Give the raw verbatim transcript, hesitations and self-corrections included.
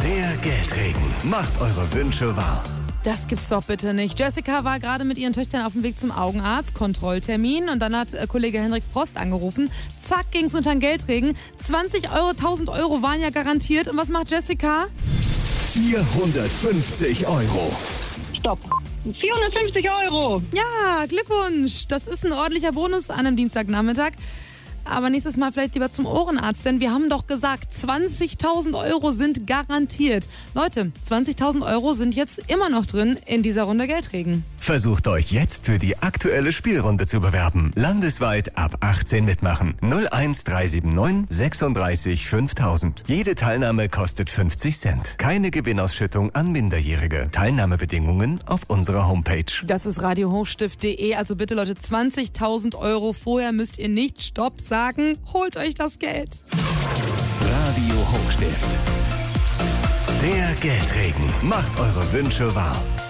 Der Geldregen macht eure Wünsche wahr. Das gibt's doch bitte nicht. Jessica war gerade mit ihren Töchtern auf dem Weg zum Augenarzt, Kontrolltermin. Und dann hat äh, Kollege Henrik Frost angerufen. Zack, ging's unter den Geldregen. zwanzig Euro, tausend Euro waren ja garantiert. Und was macht Jessica? vierhundertfünfzig Euro. Stopp. vierhundertfünfzig Euro. Ja, Glückwunsch. Das ist ein ordentlicher Bonus an einem Dienstagnachmittag. Aber nächstes Mal vielleicht lieber zum Ohrenarzt, denn wir haben doch gesagt, zwanzigtausend Euro sind garantiert. Leute, zwanzigtausend Euro sind jetzt immer noch drin in dieser Runde Geldregen. Versucht euch jetzt für die aktuelle Spielrunde zu bewerben. Landesweit ab achtzehn mitmachen. null eins drei sieben neun sechsunddreißig fünftausend. Jede Teilnahme kostet fünfzig Cent. Keine Gewinnausschüttung an Minderjährige. Teilnahmebedingungen auf unserer Homepage. Das ist radio hochstift punkt de. Also bitte Leute, zwanzigtausend Euro. Vorher müsst ihr nicht Stopp sagen. Holt euch das Geld. Radio Hochstift. Der Geldregen macht eure Wünsche wahr.